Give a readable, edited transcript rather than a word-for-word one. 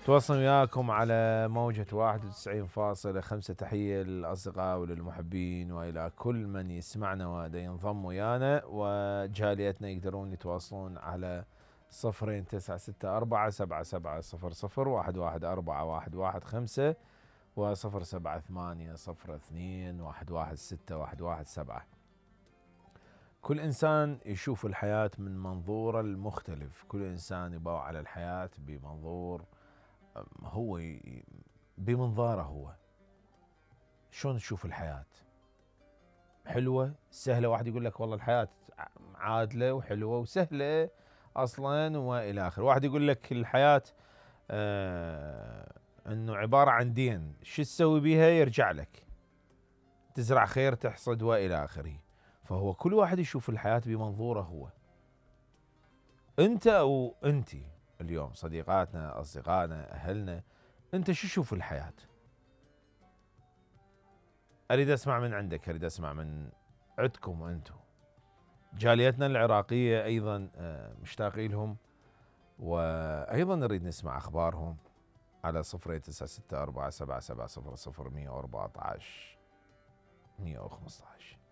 تواصل وياكم على موجة 91.5. تحية للأصدقاء وللمحبين وإلى كل من يسمعنا ودا ينضم ويانا، وجاليتنا يقدرون يتواصلون على 09677700111415 و0780211617. كل إنسان يشوف الحياة من منظوره المختلف، كل إنسان يباوع على الحياة بمنظور هو بمنظاره هو. شلون تشوف الحياة؟ حلوة سهلة؟ واحد يقول لك والله الحياة عادلة وحلوة وسهلة أصلا وإلى آخره. واحد يقول لك الحياة أنه عبارة عن دين، شو تسوي بيها يرجع لك، تزرع خير تحصد وإلى آخره. فهو كل واحد يشوف الحياة بمنظوره هو. أنت أو أنتي اليوم، صديقاتنا، أصدقائنا، أهلنا، أنت شو تشوف الحياة؟ أريد أسمع من عندك، أريد أسمع من عندكم أنتم. جاليتنا العراقية أيضا مشتاقين لهم، وأيضا نريد نسمع أخبارهم على 0964770014 115.